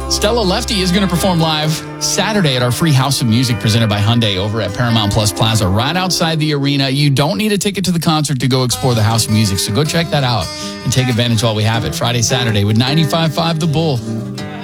Stella Lefty is going to perform live Saturday at our free House of Music presented by Hyundai over at Paramount Plus Plaza right outside the arena. You don't need a ticket to the concert to go explore the House of Music, so go check that out and take advantage while we have it. Friday, Saturday with 95.5 The Bull.